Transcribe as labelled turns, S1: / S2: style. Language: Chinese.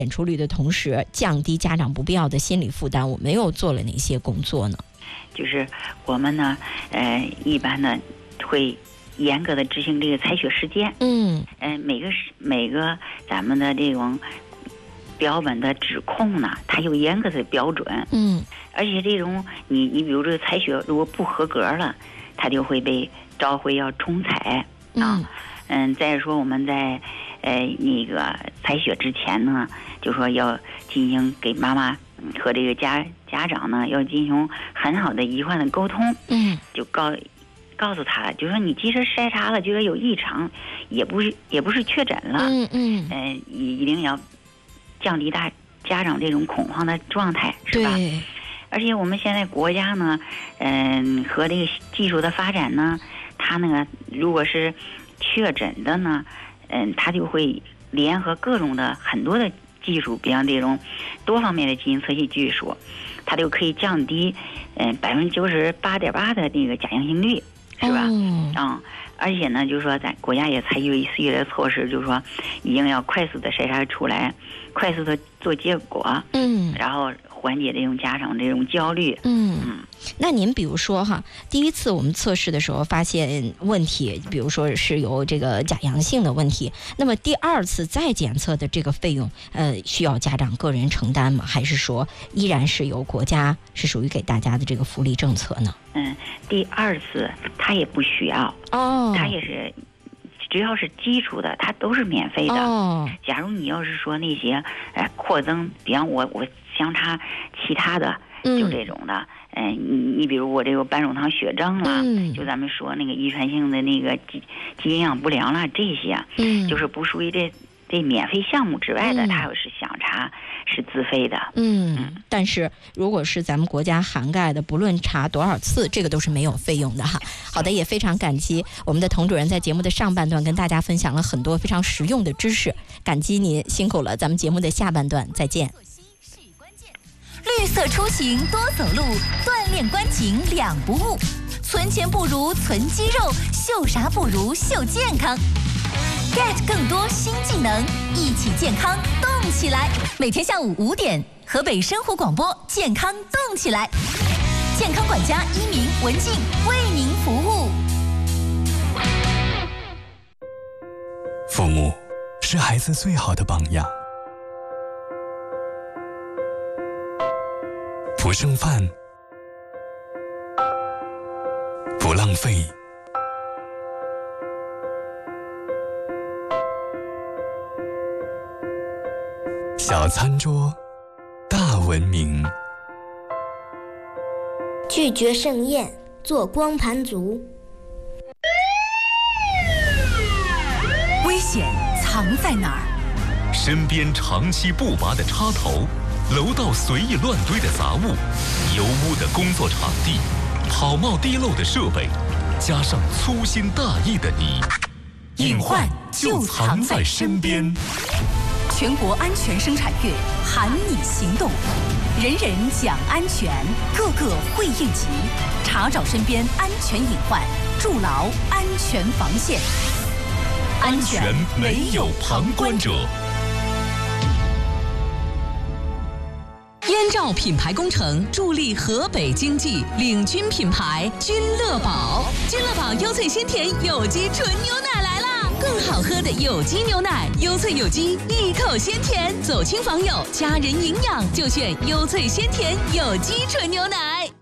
S1: 检出率的同时，降低家长不必要的心理负担，我们又做了哪些工作呢？
S2: 就是我们呢，一般呢会严格的执行这个采血时间。每个咱们的这种标本的指控呢，它有严格的标准。而且这种你比如这个采血如果不合格了，它就会被召回要重采啊。再说我们在那个采血之前呢，就说要进行给妈妈和这个家长呢要进行很好的医患的沟通。就告诉他，就说你即使筛查了觉得有异常，也不是确诊了。一定要降低家长这种恐慌的状态，是吧？而且我们现在国家呢，和这个技术的发展呢，它那个如果是确诊的呢，它就会联合各种的很多的技术，比方这种多方面的基因测序技术，它就可以降低98.8%的那个假阳性率，是吧？而且呢，就是说咱国家也采取一系列的措施，就是说一定要快速的筛查出来，快速的做结果，然后缓解这种家长这种焦虑。
S1: 那您比如说哈，第一次我们测试的时候发现问题，比如说是有这个假阳性的问题，那么第二次再检测的这个费用，需要家长个人承担吗？还是说依然是由国家是属于给大家的这个福利政策呢？
S2: 第二次它也不需要它也是。只要是基础的，它都是免费的。假如你要是说那些扩增，比方我相差其他的，就这种的，你比如我这个半乳糖血症啦，就咱们说那个遗传性的那个基因营养不良啦，这些，就是不属于这免费项目之外的，它要是想查是自费的。但是如果是咱们国家涵盖的，不论查多少次，这个都是没有费用的哈。好的，也非常感激我们的童主任在节目的上半段跟大家分享了很多非常实用的知识，感激您辛苦了。咱们节目的下半段再见。
S3: 绿色出行多走路，锻炼关节两不误。存钱不如存肌肉，秀啥不如秀健康。get 更多新技能，一起健康动起来。每天下午5点，河北生活广播健康动起来，健康管家一鸣、文静为您服务。
S4: 父母是孩子最好的榜样，不剩饭，不浪费，小餐桌，大文明。
S5: 拒绝盛宴，做光盘族。
S3: 危险藏在哪儿？
S6: 身边长期不拔的插头，楼道随意乱堆的杂物，油污的工作场地，跑冒滴漏的设备，加上粗心大意的你，隐患就藏在身边。
S3: 全国安全生产月喊你行动，人人讲安全，个个会应急，查找身边安全隐患，筑牢安全防线。
S6: 安全没有旁观者。
S7: 燕赵品牌工程助力河北经济，领军品牌君乐宝。君乐宝优萃鲜甜有机纯牛奶来啦！更好喝的有机牛奶，优萃有机，一口鲜甜。走亲访友，家人营养就选优萃鲜甜有机纯牛奶。